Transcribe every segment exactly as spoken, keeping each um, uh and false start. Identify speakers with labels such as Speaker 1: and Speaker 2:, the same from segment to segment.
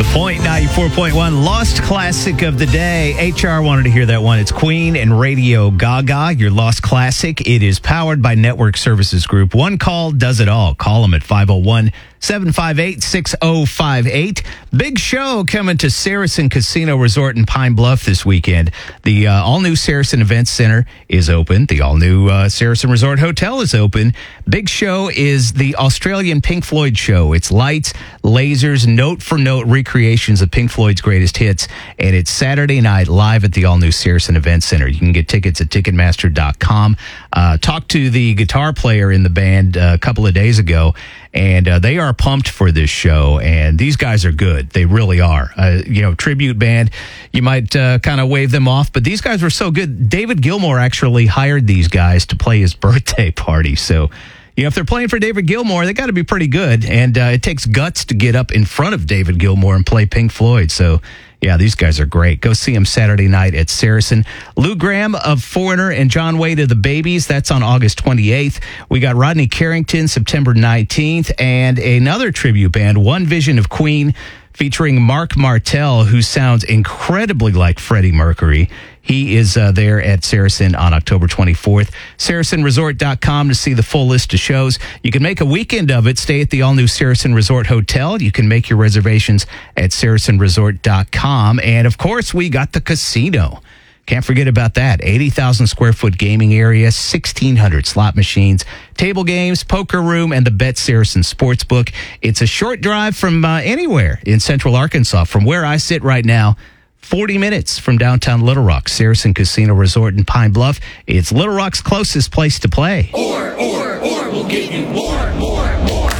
Speaker 1: Point ninety-four point one, Lost Classic of the Day. H R wanted to hear that one. It's Queen and Radio Gaga, your Lost Classic. It is powered by Network Services Group. One call does it all. Call them at five oh one, seven five eight, six oh five eight. Big show coming to Saracen Casino Resort in Pine Bluff this weekend. The uh, all-new Saracen Events Center is open. The all-new uh, Saracen Resort Hotel is open. Big show is the Australian Pink Floyd show. It's lights, lasers, note-for-note recreations of Pink Floyd's greatest hits, and it's Saturday night live at the all-new Saracen Events Center. You can get tickets at Ticketmaster dot com. Uh, talked to the guitar player in the band uh, a couple of days ago, and uh, they are pumped for this show, and these guys are good. They really are. Uh, you know, tribute band, you might uh, kind of wave them off, but these guys were so good. David Gilmour actually hired these guys to play his birthday party, so... You know, if they're playing for David Gilmour, they got to be pretty good. And uh, it takes guts to get up in front of David Gilmour and play Pink Floyd. So, yeah, these guys are great. Go see them Saturday night at Saracen. Lou Gramm of Foreigner and John Wayne of the Babies. That's on August twenty-eighth. We got Rodney Carrington September nineteenth. And another tribute band, One Vision of Queen, featuring Mark Martel, who sounds incredibly like Freddie Mercury. He is uh, there at Saracen on October twenty-fourth. Saracen Resort dot com to see the full list of shows. You can make a weekend of it. Stay at the all-new Saracen Resort Hotel. You can make your reservations at Saracen Resort dot com. And, of course, we got the casino. Can't forget about that. eighty thousand square foot gaming area, sixteen hundred slot machines, table games, poker room, and the Bet Saracen Sportsbook. It's a short drive from uh, anywhere in central Arkansas. From where I sit right now, forty minutes from downtown Little Rock. Saracen Casino Resort in Pine Bluff. It's Little Rock's closest place to play.
Speaker 2: Or, or, or, we'll give you more, more, more.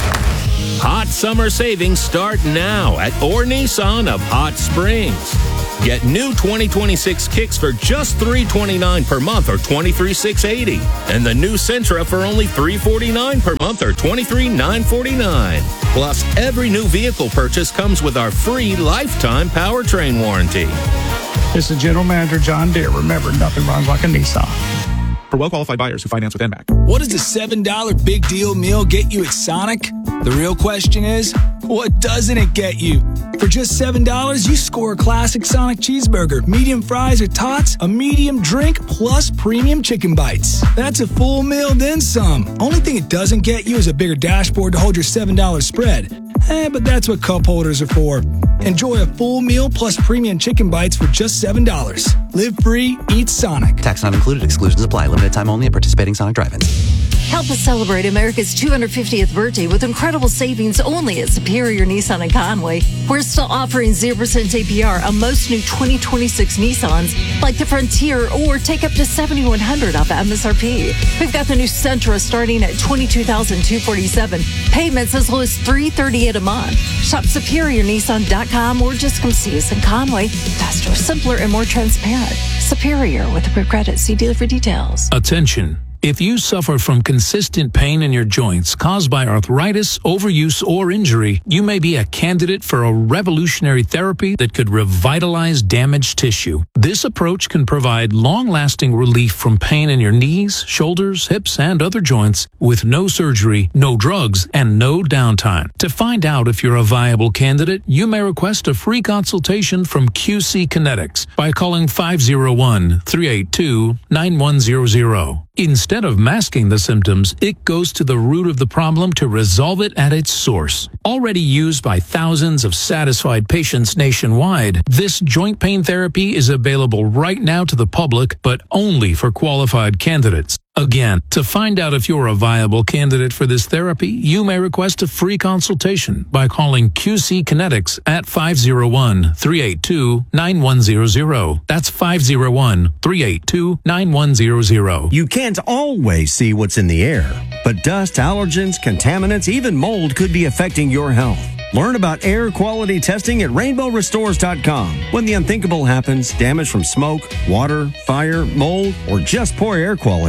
Speaker 2: Hot summer savings start now at Orr Nissan of Hot Springs. Get new twenty twenty-six Kicks for just three hundred twenty-nine dollars per month or twenty-three thousand six hundred eighty dollars. And the new Sentra for only three hundred forty-nine dollars per month or twenty-three thousand nine hundred forty-nine dollars. Plus, every new vehicle purchase comes with our free lifetime powertrain warranty.
Speaker 3: This is General Manager John Deere. Remember, nothing runs like a Nissan.
Speaker 4: For well-qualified buyers who finance with N M A C.
Speaker 5: What does the seven dollar big deal meal get you at Sonic? The real question is, what doesn't it get you? For just seven dollars, you score a classic Sonic cheeseburger, medium fries or tots, a medium drink, plus premium chicken bites. That's a full meal, then some. Only thing it doesn't get you is a bigger dashboard to hold your seven dollar spread. Eh, but that's what cup holders are for. Enjoy a full meal plus premium chicken bites for just seven dollars. Live free, eat Sonic.
Speaker 6: Tax not included. Exclusions apply. Limited time only at participating Sonic drive-ins.
Speaker 7: Help us celebrate America's two hundred fiftieth birthday with incredible savings only at Superior Nissan in Conway. We're still offering zero percent A P R on most new twenty twenty-six Nissans, like the Frontier, or take up to seven thousand one hundred dollars off M S R P. We've got the new Sentra starting at twenty-two thousand two hundred forty-seven dollars. Payments as low as three hundred thirty-eight dollars a month. Shop Superior Nissan dot com or just come see us in Conway. Faster, simpler, and more transparent. Superior with a credit. See dealer for details.
Speaker 8: Attention. If you suffer from consistent pain in your joints caused by arthritis, overuse, or injury, you may be a candidate for a revolutionary therapy that could revitalize damaged tissue. This approach can provide long-lasting relief from pain in your knees, shoulders, hips, and other joints with no surgery, no drugs, and no downtime. To find out if you're a viable candidate, you may request a free consultation from Q C Kinetics by calling five oh one, three eight two, nine one zero zero. Instead of masking the symptoms, it goes to the root of the problem to resolve it at its source. Already used by thousands of satisfied patients nationwide, this joint pain therapy is available right now to the public, but only for qualified candidates. Again, to find out if you're a viable candidate for this therapy, you may request a free consultation by calling Q C Kinetics at five oh one, three eight two, nine one zero zero. That's five oh one, three eight two, nine one zero zero.
Speaker 9: You can't always see what's in the air, but dust, allergens, contaminants, even mold could be affecting your health. Learn about air quality testing at rainbow restores dot com. When the unthinkable happens, damage from smoke, water, fire, mold, or just poor air quality,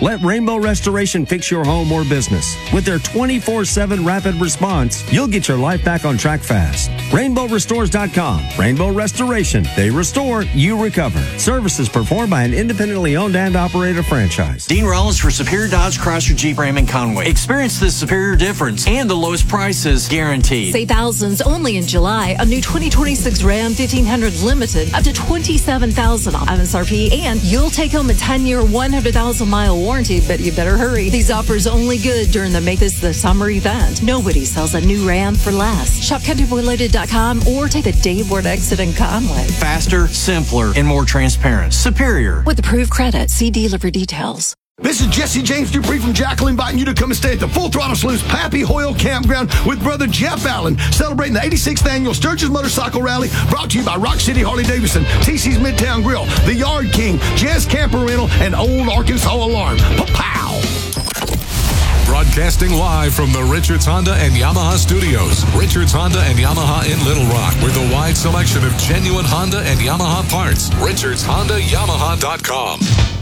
Speaker 9: Let Rainbow Restoration fix your home or business. With their twenty-four seven rapid response, you'll get your life back on track fast. Rainbow Restores dot com. Rainbow Restoration. They restore, you recover. Services performed by an independently owned and operated franchise.
Speaker 10: Dean Rollins for Superior Dodge Chrysler Jeep Ram and Conway. Experience the superior difference and the lowest prices guaranteed.
Speaker 7: Save thousands only in July. A new twenty twenty-six Ram fifteen hundred Limited up to twenty-seven thousand dollars off M S R P, and you'll take home a ten-year, one hundred thousand mile warranty, but you better hurry. These offers only good during the Make This the Summer event. Nobody sells a new Ram for less. Shop country boy loaded dot com or take the Dave Ward exit in Conway.
Speaker 10: Faster, simpler, and more transparent. Superior.
Speaker 7: With approved credit, see dealer for details.
Speaker 11: This is Jesse James Dupree from Jackal, inviting you to come and stay at the Full Throttle Saloon's Pappy Hoyle Campground with brother Jeff Allen, celebrating the eighty-sixth Annual Sturgis Motorcycle Rally, brought to you by Rock City Harley-Davidson, T C's Midtown Grill, The Yard King, Jazz Camper Rental, and Old Arkansas Alarm. Pa-pow!
Speaker 12: Broadcasting live from the Richards Honda and Yamaha studios. Richards Honda and Yamaha in Little Rock, with a wide selection of genuine Honda and Yamaha parts. Richards Honda Yamaha dot com.